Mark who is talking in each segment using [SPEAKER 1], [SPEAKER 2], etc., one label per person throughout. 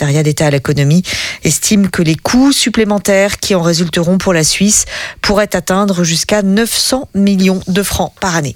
[SPEAKER 1] secrétariat d'État à l'économie, estime que les coûts supplémentaires qui en résulteront pour la Suisse pourraient atteindre jusqu'à 900 millions de francs par année.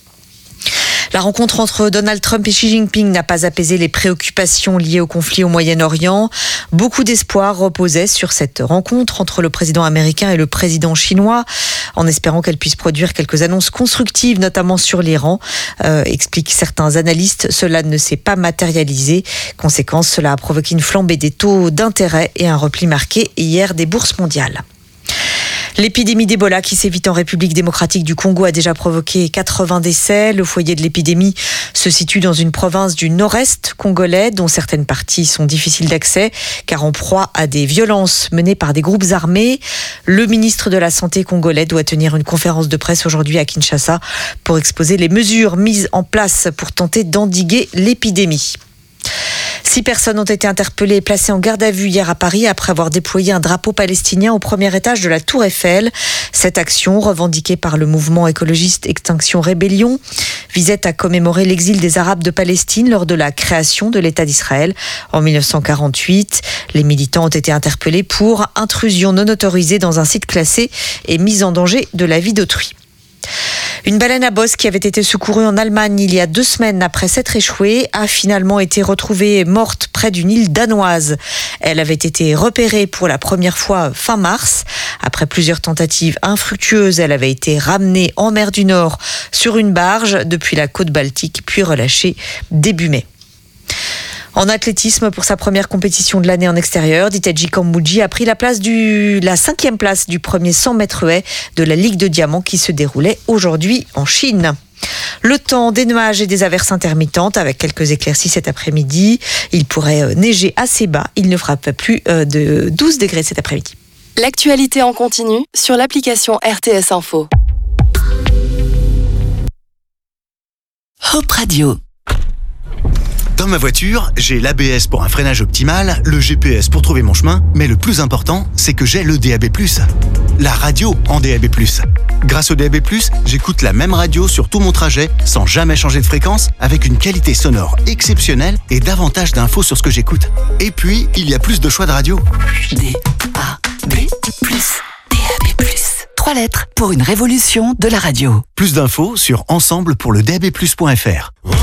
[SPEAKER 1] La rencontre entre Donald Trump et Xi Jinping n'a pas apaisé les préoccupations liées au conflit au Moyen-Orient. Beaucoup d'espoir reposait sur cette rencontre entre le président américain et le président chinois, en espérant qu'elle puisse produire quelques annonces constructives, notamment sur l'Iran. Expliquent certains analystes, cela ne s'est pas matérialisé. Conséquence, cela a provoqué une flambée des taux d'intérêt et un repli marqué hier des bourses mondiales. L'épidémie d'Ebola qui sévit en République démocratique du Congo a déjà provoqué 80 décès. Le foyer de l'épidémie se situe dans une province du nord-est congolais dont certaines parties sont difficiles d'accès car en proie à des violences menées par des groupes armés. Le ministre de la Santé congolais doit tenir une conférence de presse aujourd'hui à Kinshasa pour exposer les mesures mises en place pour tenter d'endiguer l'épidémie. 6 personnes ont été interpellées et placées en garde à vue hier à Paris après avoir déployé un drapeau palestinien au premier étage de la Tour Eiffel. Cette action, revendiquée par le mouvement écologiste Extinction Rébellion, visait à commémorer l'exil des Arabes de Palestine lors de la création de l'État d'Israël en 1948. Les militants ont été interpellés pour intrusion non autorisée dans un site classé et mise en danger de la vie d'autrui. Une baleine à bosse qui avait été secourue en Allemagne il y a 2 semaines après s'être échouée a finalement été retrouvée morte près d'une île danoise. Elle avait été repérée pour la première fois fin mars. Après plusieurs tentatives infructueuses, elle avait été ramenée en mer du Nord sur une barge depuis la côte Baltique, puis relâchée début mai. En athlétisme, pour sa première compétition de l'année en extérieur, Diteji Kambuji a pris la 5e place du premier 100 mètres haies de la Ligue de Diamant qui se déroulait aujourd'hui en Chine. Le temps, des nuages et des averses intermittentes avec quelques éclaircies cet après-midi. Il pourrait neiger assez bas. Il ne fera pas plus de 12 degrés cet après-midi.
[SPEAKER 2] L'actualité en continu sur l'application RTS Info.
[SPEAKER 3] Hop Radio.
[SPEAKER 4] Dans ma voiture, j'ai l'ABS pour un freinage optimal, le GPS pour trouver mon chemin, mais le plus important, c'est que j'ai le DAB+, la radio en DAB+. Grâce au DAB+, j'écoute la même radio sur tout mon trajet, sans jamais changer de fréquence, avec une qualité sonore exceptionnelle et davantage d'infos sur ce que j'écoute. Et puis, il y a plus de choix de radio.
[SPEAKER 3] DAB+. DAB+. 3 lettres pour une révolution de la radio.
[SPEAKER 4] Plus d'infos sur ensemble pour le DAB+.fr.